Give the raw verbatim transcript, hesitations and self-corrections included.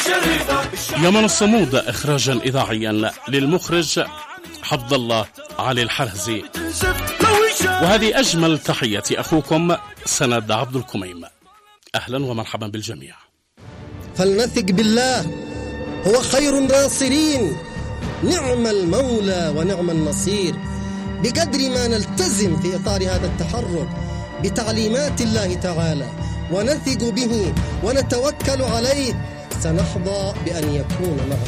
يمن الصمود إخراجا إذاعيا للمخرج حفظ الله علي الحرزي. وهذه أجمل تحية أخوكم سند عبد الكميم. أهلا ومرحبا بالجميع. فلنثق بالله، هو خير الناصرين، نعم المولى ونعم النصير. بقدر ما نلتزم في إطار هذا التحرك بتعليمات الله تعالى ونثق به ونتوكل عليه، سنحظى بأن يكون معنا.